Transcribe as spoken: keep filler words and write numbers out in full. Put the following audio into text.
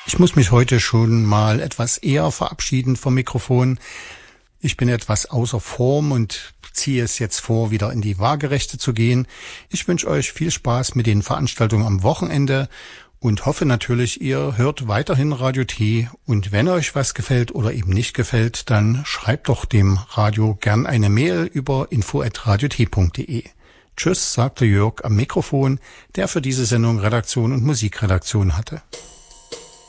Ich muss mich heute schon mal etwas eher verabschieden vom Mikrofon. Ich bin etwas außer Form und ziehe es jetzt vor, wieder in die Waagerechte zu gehen. Ich wünsche euch viel Spaß mit den Veranstaltungen am Wochenende und hoffe natürlich, ihr hört weiterhin Radio T. Und wenn euch was gefällt oder eben nicht gefällt, dann schreibt doch dem Radio gern eine Mail über info at radiot punkt de. Tschüss, sagte Jörg am Mikrofon, der für diese Sendung Redaktion und Musikredaktion hatte.